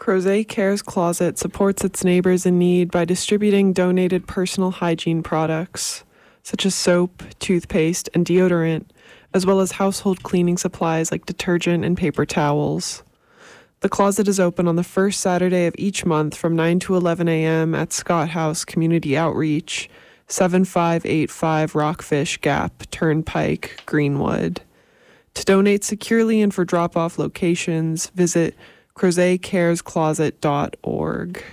Crozet Cares Closet supports its neighbors in need by distributing donated personal hygiene products, such as soap, toothpaste, and deodorant, as well as household cleaning supplies like detergent and paper towels. The closet is open on the first Saturday of each month from 9 to 11 a.m. at Scott House Community Outreach, 7585 Rockfish Gap, Turnpike, Greenwood. To donate securely and for drop-off locations, visit CrozetCaresCloset.org.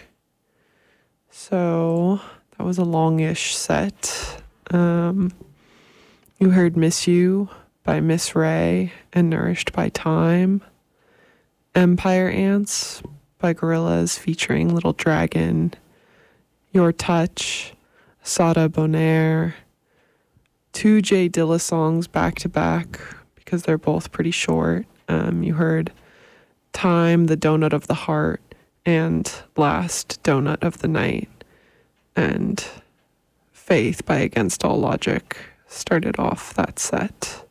So that was a longish set. You heard Miss You by Miss Ray and Nourished by Time. Empire Ants by Gorillaz featuring Little Dragon. Your Touch, Sada Bonaire. Two Jay Dilla songs back to back because they're both pretty short. You heard Time, the Donut of the Heart, and Last Donut of the Night. And Faith by Against All Logic started off that set.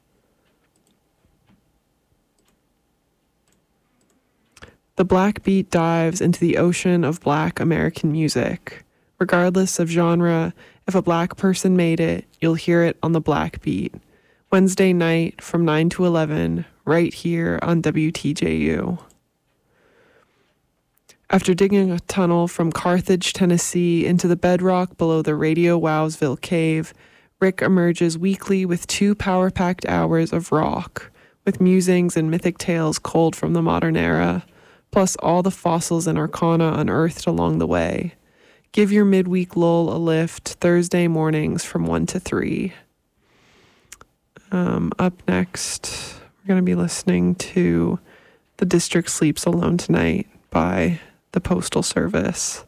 The Black Beat dives into the ocean of Black American music. Regardless of genre, if a Black person made it, you'll hear it on the Black Beat. Wednesday night from 9 to 11, right here on WTJU. After digging a tunnel from Carthage, Tennessee, into the bedrock below the Radio Wowsville Cave, Rick emerges weekly with 2 power-packed hours of rock, with musings and mythic tales culled from the modern era, plus all the fossils and arcana unearthed along the way. Give your midweek lull a lift Thursday mornings from 1 to 3. Up next, we're going to be listening to The District Sleeps Alone Tonight by the Postal Service.